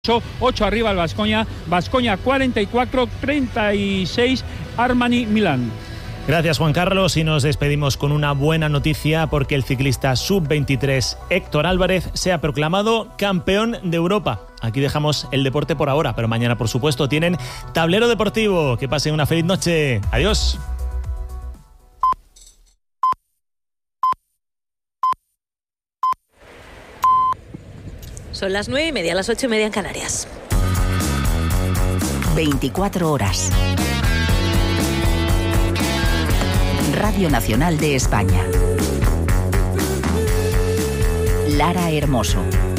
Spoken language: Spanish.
8 arriba el Baskonia 44, 36 Armani Milán. Gracias, Juan Carlos, y nos despedimos con una buena noticia porque el ciclista sub-23 Héctor Álvarez se ha proclamado campeón de Europa. Aquí dejamos el deporte por ahora, pero mañana, por supuesto, tienen Tablero Deportivo. Que pasen una feliz noche. Adiós. Son las 9:30, las 8:30 en Canarias. 24 horas. Radio Nacional de España. Lara Hermoso.